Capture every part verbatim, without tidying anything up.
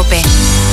COPE.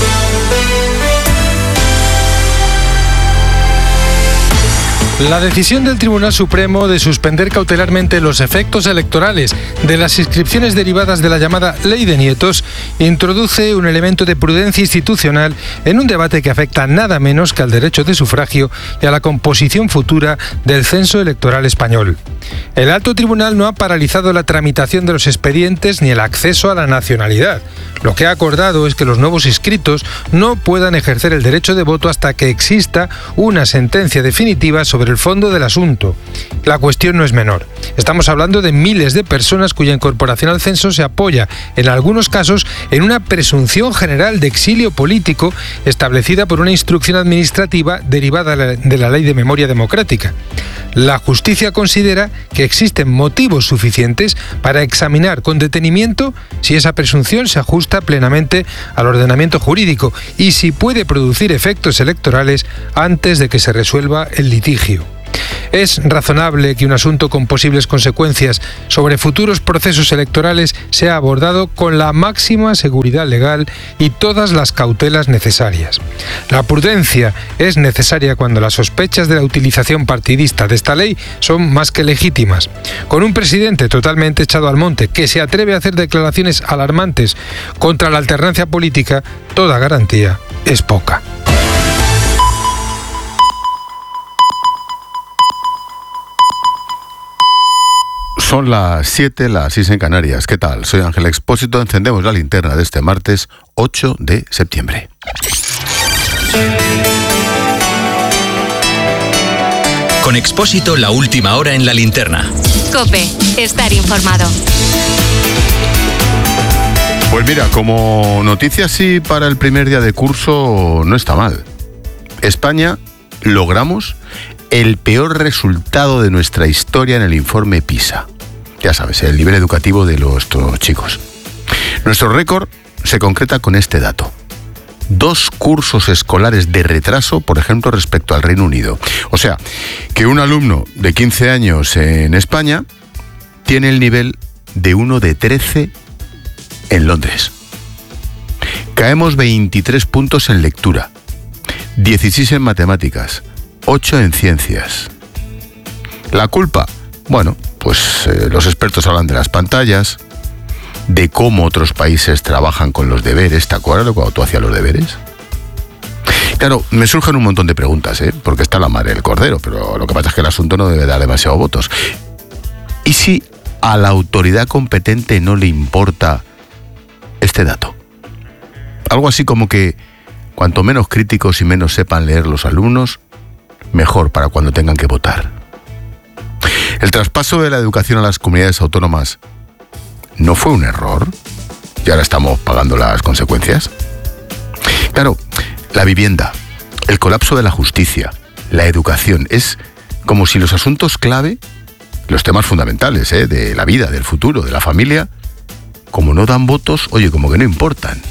La decisión del Tribunal Supremo de suspender cautelarmente los efectos electorales de las inscripciones derivadas de la llamada Ley de Nietos introduce un elemento de prudencia institucional en un debate que afecta nada menos que al derecho de sufragio y a la composición futura del censo electoral español. El alto tribunal no ha paralizado la tramitación de los expedientes ni el acceso a la nacionalidad. Lo que ha acordado es que los nuevos inscritos no puedan ejercer el derecho de voto hasta que exista una sentencia definitiva sobre el fondo del asunto. La cuestión no es menor. Estamos hablando de miles de personas cuya incorporación al censo se apoya, en algunos casos, en una presunción general de exilio político establecida por una instrucción administrativa derivada de la Ley de Memoria Democrática. La justicia considera que existen motivos suficientes para examinar con detenimiento si esa presunción se ajusta plenamente al ordenamiento jurídico y si puede producir efectos electorales antes de que se resuelva el litigio. Es razonable que un asunto con posibles consecuencias sobre futuros procesos electorales sea abordado con la máxima seguridad legal y todas las cautelas necesarias. La prudencia es necesaria cuando las sospechas de la utilización partidista de esta ley son más que legítimas. Con un presidente totalmente echado al monte que se atreve a hacer declaraciones alarmantes contra la alternancia política, toda garantía es poca. Son las siete, las seis en Canarias. ¿Qué tal? Soy Ángel Expósito. Encendemos la linterna de este martes ocho de septiembre. Con Expósito, la última hora en la linterna. COPE, estar informado. Pues mira, como noticia así para el primer día de curso no está mal. España logramos el peor resultado de nuestra historia en el informe PISA. Ya sabes, el nivel educativo de nuestros chicos. Nuestro récord se concreta con este dato. Dos cursos escolares de retraso, por ejemplo, respecto al Reino Unido. O sea, que un alumno de quince años en España tiene el nivel de uno de trece en Londres. Caemos veintitrés puntos en lectura, dieciséis en matemáticas, ocho en ciencias. ¿La culpa? Bueno, pues eh, los expertos hablan de las pantallas, de cómo otros países trabajan con los deberes. ¿Te acuerdas de cuando tú hacías los deberes? Claro, me surgen un montón de preguntas, ¿eh? Porque está la madre del cordero, pero lo que pasa es que el asunto no debe dar demasiados votos. ¿Y si a la autoridad competente no le importa este dato? Algo así como que cuanto menos críticos y menos sepan leer los alumnos, mejor para cuando tengan que votar. El traspaso de la educación a las comunidades autónomas ¿no fue un error? ¿Y ahora estamos pagando las consecuencias? Claro, la vivienda, el colapso de la justicia, la educación, es como si los asuntos clave, los temas fundamentales, ¿eh? de la vida, del futuro, de la familia, como no dan votos, oye, como que no importan.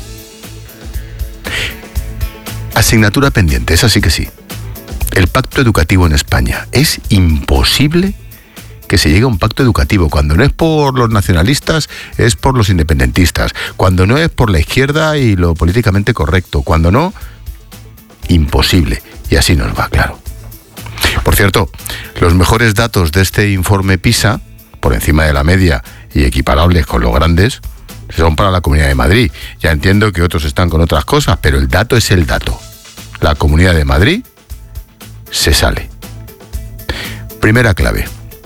Asignatura pendiente, esa sí que sí. El pacto educativo en España. Es imposible que se llegue a un pacto educativo. Cuando no es por los nacionalistas, es por los independentistas. Cuando no es por la izquierda y lo políticamente correcto. Cuando no, imposible. Y así nos va, claro. Por cierto, los mejores datos de este informe PISA, por encima de la media y equiparables con los grandes, son para la Comunidad de Madrid. Ya entiendo que otros están con otras cosas, pero el dato es el dato. La Comunidad de Madrid se sale. Primera clave.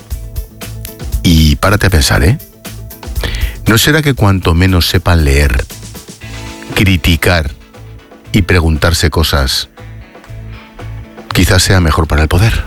Y párate a pensar, ¿eh? ¿No será que cuanto menos sepan leer, criticar y preguntarse cosas, quizás sea mejor para el poder?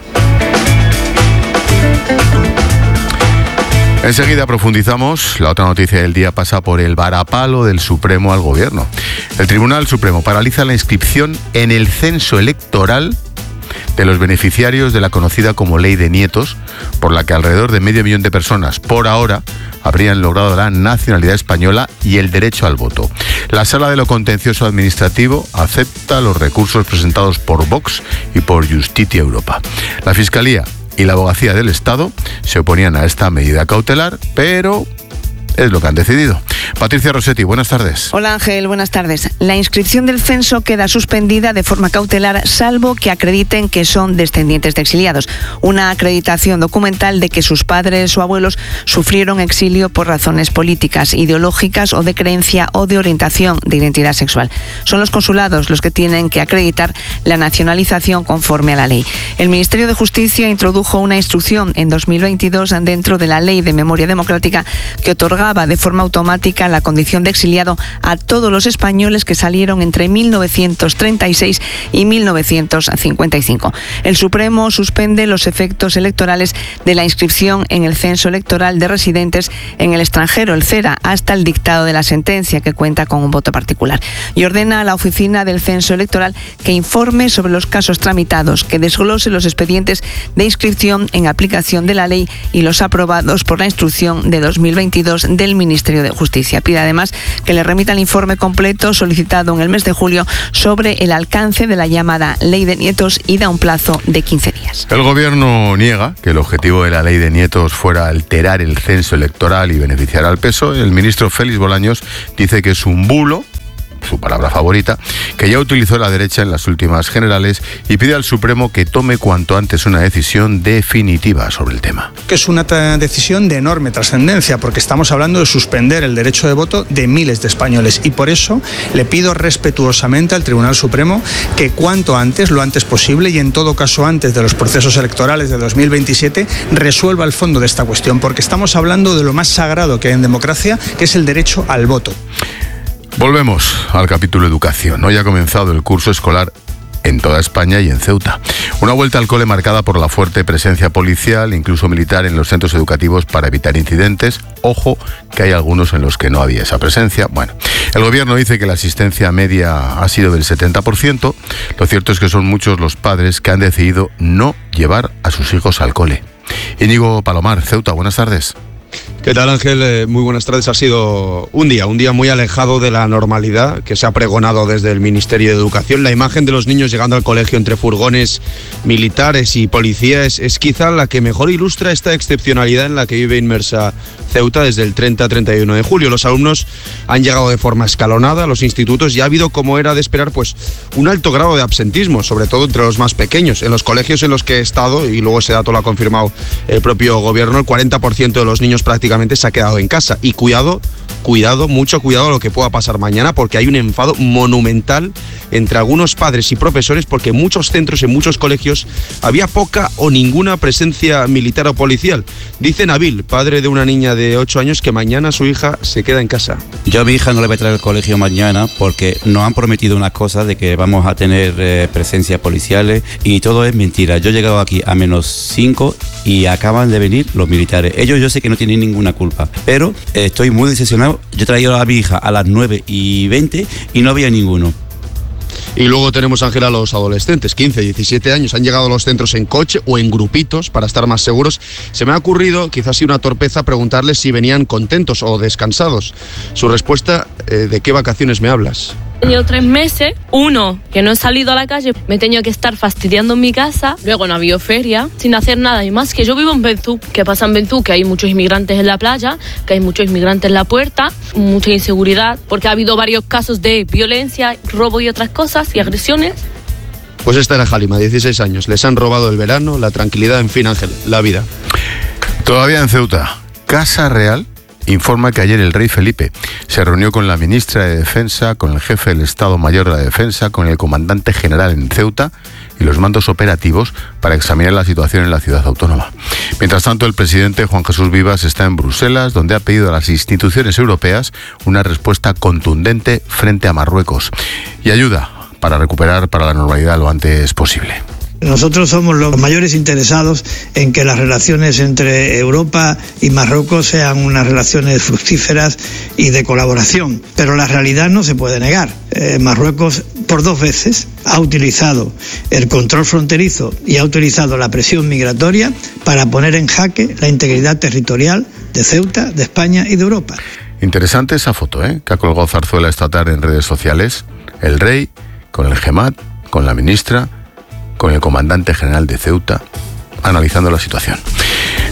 Enseguida profundizamos. La otra noticia del día pasa por el varapalo del Supremo al Gobierno. El Tribunal Supremo paraliza la inscripción en el censo electoral de los beneficiarios de la conocida como Ley de Nietos, por la que alrededor de medio millón de personas, por ahora, habrían logrado la nacionalidad española y el derecho al voto. La Sala de lo Contencioso Administrativo acepta los recursos presentados por Vox y por Justitia Europa. La Fiscalía y la Abogacía del Estado se oponían a esta medida cautelar, pero es lo que han decidido. Patricia Rossetti, buenas tardes. Hola Ángel, buenas tardes. La inscripción del censo queda suspendida de forma cautelar, salvo que acrediten que son descendientes de exiliados. Una acreditación documental de que sus padres o abuelos sufrieron exilio por razones políticas, ideológicas o de creencia o de orientación de identidad sexual. Son los consulados los que tienen que acreditar la nacionalización conforme a la ley. El Ministerio de Justicia introdujo una instrucción en dos mil veintidós dentro de la Ley de Memoria Democrática que otorgaba de forma automática la condición de exiliado a todos los españoles que salieron entre mil novecientos treinta y seis y mil novecientos cincuenta y cinco. El Supremo suspende los efectos electorales de la inscripción en el censo electoral de residentes en el extranjero, el CERA, hasta el dictado de la sentencia, que cuenta con un voto particular, y ordena a la Oficina del Censo Electoral que informe sobre los casos tramitados, que desglose los expedientes de inscripción en aplicación de la ley y los aprobados por la instrucción de dos mil veintidós del Ministerio de Justicia. Pide además que le remita el informe completo solicitado en el mes de julio sobre el alcance de la llamada Ley de Nietos y da un plazo de quince días. El Gobierno niega que el objetivo de la Ley de Nietos fuera alterar el censo electoral y beneficiar al P S O E. El ministro Félix Bolaños dice que es un bulo, su palabra favorita, que ya utilizó la derecha en las últimas generales, y pide al Supremo que tome cuanto antes una decisión definitiva sobre el tema. Que es una t- decisión de enorme trascendencia, porque estamos hablando de suspender el derecho de voto de miles de españoles, y por eso le pido respetuosamente al Tribunal Supremo que cuanto antes, lo antes posible, y en todo caso antes de los procesos electorales de dos mil veintisiete, resuelva el fondo de esta cuestión, porque estamos hablando de lo más sagrado que hay en democracia, que es el derecho al voto. Volvemos al capítulo educación. Hoy ha comenzado el curso escolar en toda España y en Ceuta. Una vuelta al cole marcada por la fuerte presencia policial, incluso militar, en los centros educativos para evitar incidentes. Ojo, que hay algunos en los que no había esa presencia. Bueno, el Gobierno dice que la asistencia media ha sido del setenta por ciento. Lo cierto es que son muchos los padres que han decidido no llevar a sus hijos al cole. Íñigo Palomar, Ceuta, buenas tardes. ¿Qué tal, Ángel? Eh, muy buenas tardes. Ha sido un día, un día muy alejado de la normalidad que se ha pregonado desde el Ministerio de Educación. La imagen de los niños llegando al colegio entre furgones militares y policías es quizá la que mejor ilustra esta excepcionalidad en la que vive inmersa Ceuta desde el treinta a treinta y uno de julio. Los alumnos han llegado de forma escalonada a los institutos y ha habido, como era de esperar, pues un alto grado de absentismo, sobre todo entre los más pequeños. En los colegios en los que he estado, y luego ese dato lo ha confirmado el propio Gobierno, el cuarenta por ciento de los niños prácticamente se ha quedado en casa. Y cuidado, cuidado, mucho cuidado lo que pueda pasar mañana, porque hay un enfado monumental entre algunos padres y profesores, porque en muchos centros, en muchos colegios, había poca o ninguna presencia militar o policial. Dice Nabil, padre de una niña de ocho años, que mañana su hija se queda en casa. Yo a mi hija no le voy a traer al colegio mañana porque nos han prometido una cosa de que vamos a tener eh, presencias policiales, y todo es mentira. Yo he llegado aquí a menos cinco y acaban de venir los militares. Ellos yo sé que no tienen ninguna culpa, pero eh, estoy muy decepcionado. Yo he traído a mi hija a las nueve y veinte y no había ninguno. Y luego tenemos, Ángel, a los adolescentes, quince, diecisiete años, han llegado a los centros en coche o en grupitos para estar más seguros. Se me ha ocurrido, quizás sí una torpeza, preguntarles si venían contentos o descansados. Su respuesta, eh, ¿de qué vacaciones me hablas? Llevo tres meses, uno, que no he salido a la calle, me he tenido que estar fastidiando en mi casa, luego no ha habido feria, sin hacer nada, y más que yo vivo en Benzú. ¿Qué pasa en Benzú? Que hay muchos inmigrantes en la playa, que hay muchos inmigrantes en la puerta, mucha inseguridad, porque ha habido varios casos de violencia, robo y otras cosas, y agresiones. Pues esta era Halima, dieciséis años, les han robado el verano, la tranquilidad, en fin, Ángel, la vida. Todavía en Ceuta, Casa Real informa que ayer el rey Felipe se reunió con la ministra de Defensa, con el jefe del Estado Mayor de la Defensa, con el comandante general en Ceuta y los mandos operativos para examinar la situación en la ciudad autónoma. Mientras tanto, el presidente Juan Jesús Vivas está en Bruselas, donde ha pedido a las instituciones europeas una respuesta contundente frente a Marruecos y ayuda para recuperar para la normalidad lo antes posible. Nosotros somos los mayores interesados en que las relaciones entre Europa y Marruecos sean unas relaciones fructíferas y de colaboración, pero la realidad no se puede negar. Eh, Marruecos por dos veces ha utilizado el control fronterizo y ha utilizado la presión migratoria para poner en jaque la integridad territorial de Ceuta, de España y de Europa. Interesante esa foto, ¿eh?, que ha colgado Zarzuela esta tarde en redes sociales. El rey con el Gemat, con la ministra, con el comandante general de Ceuta, analizando la situación.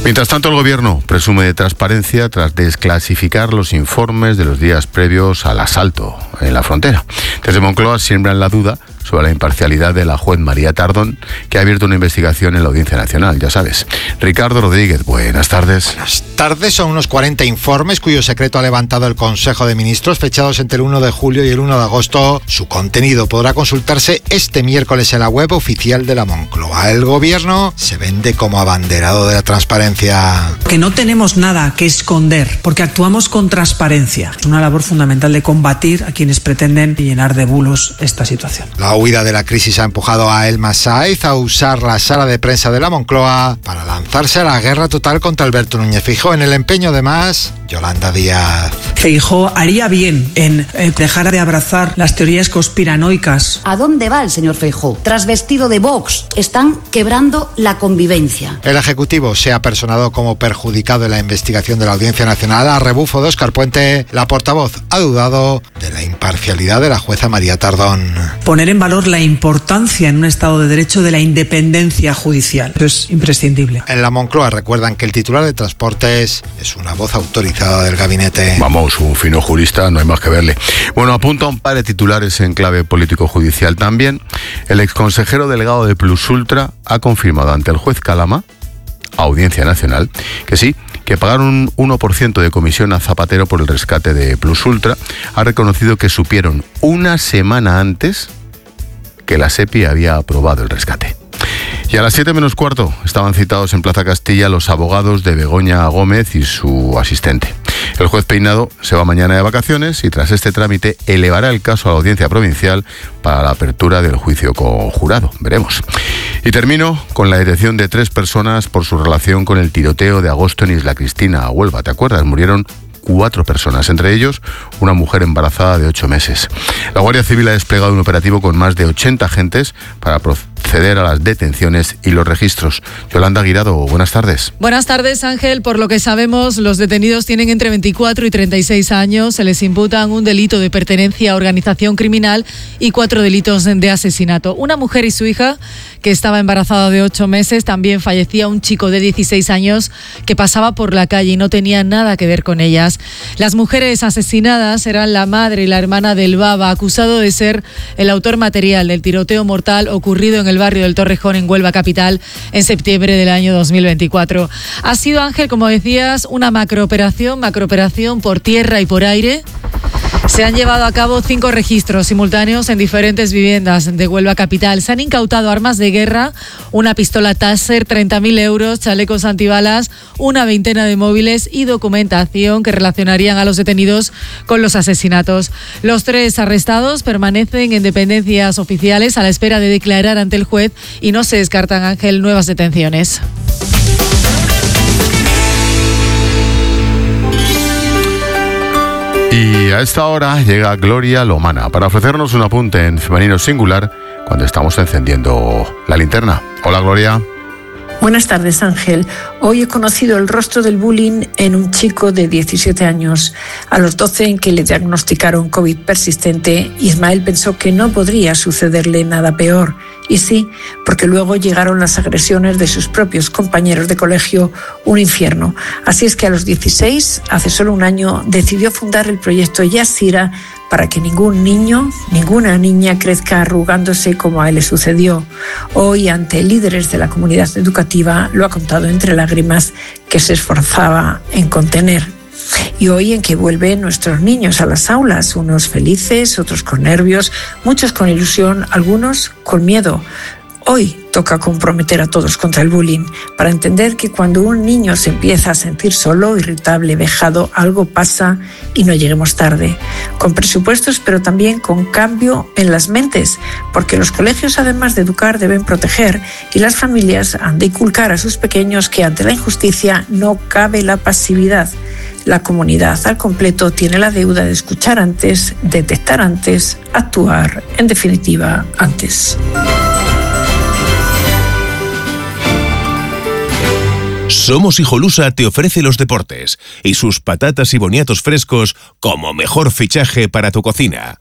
Mientras tanto, el Gobierno presume de transparencia tras desclasificar los informes de los días previos al asalto en la frontera. Desde Moncloa siembran la duda sobre la imparcialidad de la juez María Tardón, que ha abierto una investigación en la Audiencia Nacional, ya sabes. Ricardo Rodríguez, buenas tardes. Buenas tardes. Son unos cuarenta informes cuyo secreto ha levantado el Consejo de Ministros, fechados entre el uno de julio y el uno de agosto. Su contenido podrá consultarse este miércoles en la web oficial de la Moncloa. El Gobierno se vende como abanderado de la transparencia. Que no tenemos nada que esconder, porque actuamos con transparencia. Es una labor fundamental de combatir a quienes pretenden llenar de bulos esta situación. La huida de la crisis ha empujado a Elma Sáez a usar la sala de prensa de la Moncloa para lanzarse a la guerra total contra Alberto Núñez Feijóo, en el empeño además Yolanda Díaz. Feijóo haría bien en eh, dejar de abrazar las teorías conspiranoicas. ¿A dónde va el señor Feijóo? Trasvestido de Vox, están quebrando la convivencia. El Ejecutivo se ha personado como perjudicado en la investigación de la Audiencia Nacional. A rebufo de Óscar Puente, la portavoz ha dudado de la imparcialidad de la jueza María Tardón. Poner en valor la importancia en un Estado de Derecho de la independencia judicial. Eso es imprescindible. En la Moncloa recuerdan que el titular de Transportes es una voz autorizada del gabinete. Vamos, un fino jurista, no hay más que verle. Bueno, apunta un par de titulares en clave político-judicial también. El exconsejero delegado de Plus Ultra ha confirmado ante el juez Calama, Audiencia Nacional, que sí, que pagaron un uno por ciento de comisión a Zapatero por el rescate de Plus Ultra. Ha reconocido que supieron una semana antes que la SEPI había aprobado el rescate. Y a las siete menos cuarto estaban citados en Plaza Castilla los abogados de Begoña Gómez y su asistente. El juez Peinado se va mañana de vacaciones y tras este trámite elevará el caso a la Audiencia Provincial para la apertura del juicio conjurado. Veremos. Y termino con la detención de tres personas por su relación con el tiroteo de agosto en Isla Cristina, Huelva. ¿Te acuerdas? Murieron cuatro personas, entre ellos una mujer embarazada de ocho meses. La Guardia Civil ha desplegado un operativo con más de ochenta agentes para proceder a las detenciones y los registros. Yolanda Guirado, buenas tardes. Buenas tardes, Ángel. Por lo que sabemos, los detenidos tienen entre veinticuatro y treinta y seis años. Se les imputan un delito de pertenencia a organización criminal y cuatro delitos de asesinato. Una mujer y su hija, que estaba embarazada de ocho meses, también fallecía un chico de dieciséis años que pasaba por la calle y no tenía nada que ver con ellas. Las mujeres asesinadas eran la madre y la hermana del Baba, acusado de ser el autor material del tiroteo mortal ocurrido en el barrio del Torrejón, en Huelva capital, en septiembre del año dos mil veinticuatro. Ha sido, Ángel, como decías, una macrooperación, macrooperación por tierra y por aire. Se han llevado a cabo cinco registros simultáneos en diferentes viviendas de Huelva capital. Se han incautado armas de guerra, una pistola Taser, treinta mil euros, chalecos antibalas, una veintena de móviles y documentación que relacionarían a los detenidos con los asesinatos. Los tres arrestados permanecen en dependencias oficiales a la espera de declarar ante el juez y no se descartan, Ángel, nuevas detenciones. Y a esta hora llega Gloria Lomana para ofrecernos un apunte en femenino singular cuando estamos encendiendo la linterna. Hola, Gloria. Buenas tardes, Ángel. Hoy he conocido el rostro del bullying en un chico de diecisiete años. A los doce, en que le diagnosticaron COVID persistente, Ismael pensó que no podría sucederle nada peor. Y sí, porque luego llegaron las agresiones de sus propios compañeros de colegio, un infierno. Así es que a los dieciséis, hace solo un año, decidió fundar el proyecto Yasira para que ningún niño, ninguna niña crezca arrugándose como a él le sucedió. Hoy, ante líderes de la comunidad educativa, lo ha contado entre lágrimas que se esforzaba en contener. Y hoy en que vuelven nuestros niños a las aulas, unos felices, otros con nervios, muchos con ilusión, algunos con miedo. Hoy toca comprometer a todos contra el bullying, para entender que cuando un niño se empieza a sentir solo, irritable, vejado, algo pasa y no lleguemos tarde. Con presupuestos, pero también con cambio en las mentes, porque los colegios, además de educar, deben proteger, y las familias han de inculcar a sus pequeños que ante la injusticia no cabe la pasividad. La comunidad al completo tiene la deuda de escuchar antes, detectar antes, actuar, en definitiva, antes. Somos Hijolusa te ofrece los deportes y sus patatas y boniatos frescos como mejor fichaje para tu cocina.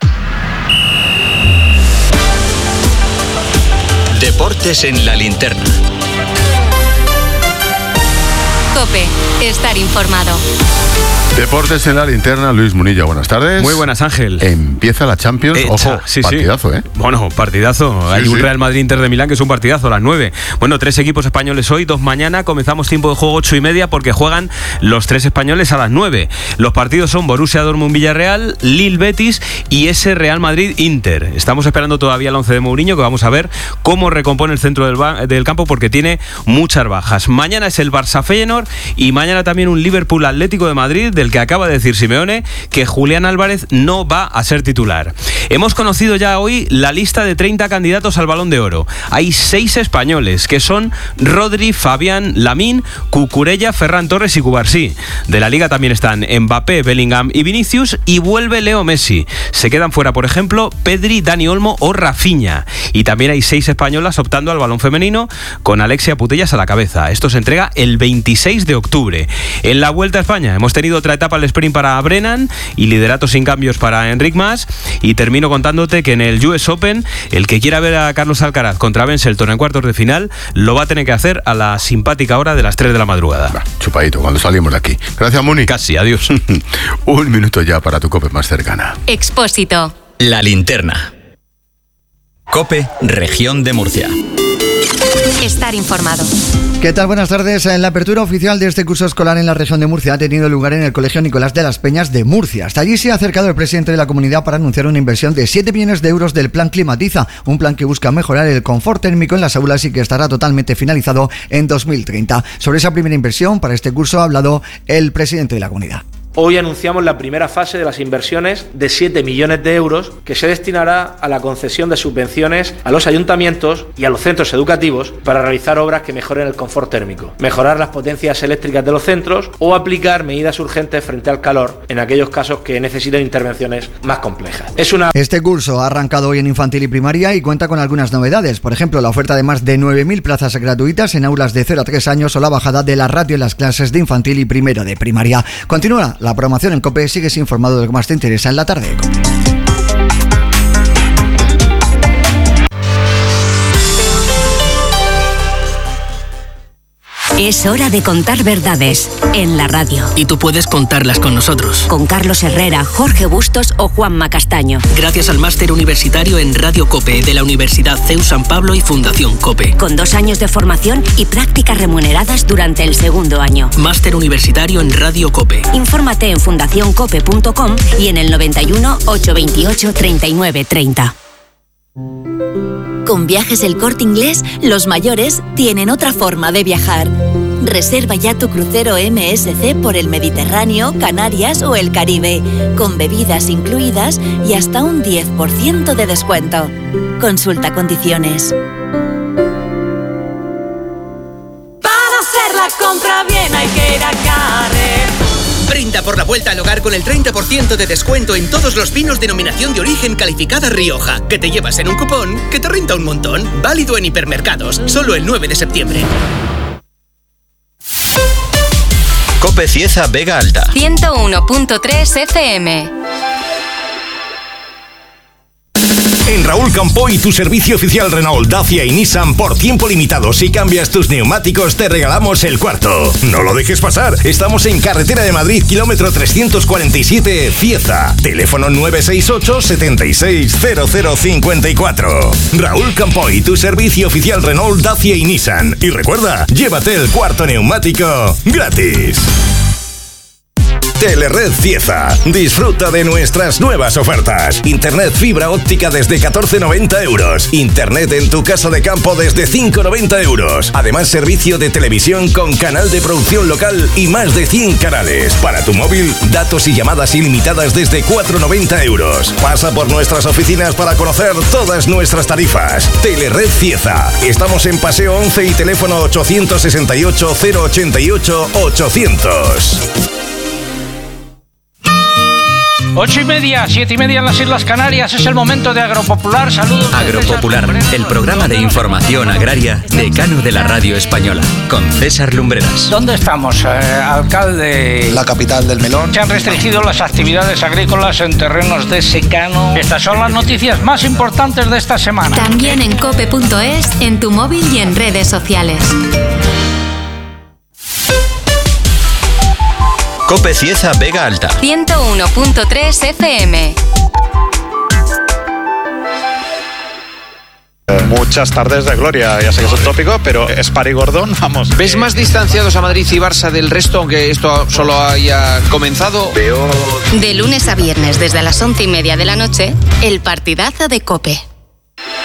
Deportes en la linterna. COPE. Estar informado. Deportes en la linterna, Luis Munilla, buenas tardes. Muy buenas, Ángel. Empieza la Champions, Hecha, ojo, sí, partidazo, sí. ¿eh? Bueno, partidazo. Sí, Hay sí. un Real Madrid-Inter de Milán que es un partidazo a las nueve. Bueno, tres equipos españoles hoy, dos mañana. Comenzamos tiempo de juego ocho y media porque juegan los tres españoles a las nueve. Los partidos son Borussia Dortmund-Villarreal, Lille-Betis y ese Real Madrid-Inter. Estamos esperando todavía el once de Mourinho, que vamos a ver cómo recompone el centro del, ba- del campo porque tiene muchas bajas. Mañana es el Barça-Feyenoord y mañana también un Liverpool-Atlético de Madrid, del que acaba de decir Simeone que Julián Álvarez no va a ser titular. Hemos conocido ya hoy la lista de treinta candidatos al Balón de Oro. Hay seis españoles, que son Rodri, Fabián, Lamine, Cucurella, Ferran Torres y Cubarsí. De la Liga también están Mbappé, Bellingham y Vinicius, y vuelve Leo Messi. Se quedan fuera, por ejemplo, Pedri, Dani Olmo o Rafinha. Y también hay seis españolas optando al balón femenino, con Alexia Putellas a la cabeza. Esto se entrega el veintiséis de octubre. En la Vuelta a España hemos tenido otra etapa al sprint para Brennan y liderato sin cambios para Enric Mas. Y termino contándote que en el U S Open, el que quiera ver a Carlos Alcaraz contra Ben Shelton en cuartos de final, lo va a tener que hacer a la simpática hora de las tres de la madrugada. Va, chupadito, cuando salimos de aquí. Gracias, Muni. Casi, adiós. Un minuto ya para tu COPE más cercana. Expósito. La linterna. COPE, región de Murcia. Estar informado. ¿Qué tal? Buenas tardes. La apertura oficial de este curso escolar en la región de Murcia ha tenido lugar en el Colegio Nicolás de las Peñas de Murcia. Hasta allí se ha acercado el presidente de la comunidad para anunciar una inversión de siete millones de euros del Plan Climatiza, un plan que busca mejorar el confort térmico en las aulas y que estará totalmente finalizado en dos mil treinta. Sobre esa primera inversión para este curso ha hablado el presidente de la comunidad. Hoy anunciamos la primera fase de las inversiones de siete millones de euros que se destinará a la concesión de subvenciones a los ayuntamientos y a los centros educativos para realizar obras que mejoren el confort térmico, mejorar las potencias eléctricas de los centros o aplicar medidas urgentes frente al calor en aquellos casos que necesiten intervenciones más complejas. Es una... Este curso ha arrancado hoy en infantil y primaria y cuenta con algunas novedades. Por ejemplo, la oferta de más de nueve mil plazas gratuitas en aulas de cero a tres años o la bajada de la ratio en las clases de infantil y primero de primaria. Continúa la programación en COPE. Sigues informado de lo que más te interesa en la tarde de COPE. Es hora de contar verdades en la radio. Y tú puedes contarlas con nosotros. Con Carlos Herrera, Jorge Bustos o Juanma Castaño. Gracias al máster universitario en Radio COPE de la Universidad C E U San Pablo y Fundación COPE. Con dos años de formación y prácticas remuneradas durante el segundo año. Máster universitario en Radio COPE. Infórmate en fundación cope punto com y en el noventa y uno, ochocientos veintiocho, treinta y nueve treinta. Con Viajes El Corte Inglés, los mayores tienen otra forma de viajar. Reserva ya tu crucero M S C por el Mediterráneo, Canarias o el Caribe, con bebidas incluidas y hasta un diez por ciento de descuento. Consulta condiciones. Para hacer la compra bien hay que ir a Carrer. Brinda por la vuelta al hogar con el treinta por ciento de descuento en todos los vinos denominación de origen calificada Rioja, que te llevas en un cupón que te renta un montón. Válido en hipermercados, solo el nueve de septiembre. COPE Cieza Vega Alta. ciento uno punto tres F M. En Raúl Campoy, tu servicio oficial Renault, Dacia y Nissan por tiempo limitado. Si cambias tus neumáticos, te regalamos el cuarto. No lo dejes pasar. Estamos en Carretera de Madrid, kilómetro trescientos cuarenta y siete, Cieza. Teléfono nueve seis ocho, setenta y seis, cero cero cincuenta y cuatro. Raúl Campoy, tu servicio oficial Renault, Dacia y Nissan. Y recuerda, llévate el cuarto neumático gratis. Telered Cieza. Disfruta de nuestras nuevas ofertas. Internet fibra óptica desde catorce noventa euros. Internet en tu casa de campo desde cinco noventa euros. Además, servicio de televisión con canal de producción local y más de cien canales. Para tu móvil, datos y llamadas ilimitadas desde cuatro noventa euros. Pasa por nuestras oficinas para conocer todas nuestras tarifas. Telered Cieza. Estamos en Paseo once y teléfono ochocientos sesenta y ocho, cero ochenta y ocho, ochocientos. Ocho y media, siete y media en las Islas Canarias. Es el momento de Agropopular. Saludos. Agropopular, el programa de información agraria decano de la radio española, con César Lumbreras. ¿Dónde estamos, eh, alcalde? La capital del melón. Se han restringido las actividades agrícolas en terrenos de secano. Estas son las noticias más importantes de esta semana. También en cope punto es, en tu móvil y en redes sociales. Cope Cieza Vega Alta. ciento uno punto tres F M. Muchas tardes de gloria, ya sé que es un tópico, pero Espar y Gordón, vamos. ¿Ves más distanciados a Madrid y Barça del resto, aunque esto solo haya comenzado? De lunes a viernes, desde las once y media de la noche, el partidazo de COPE.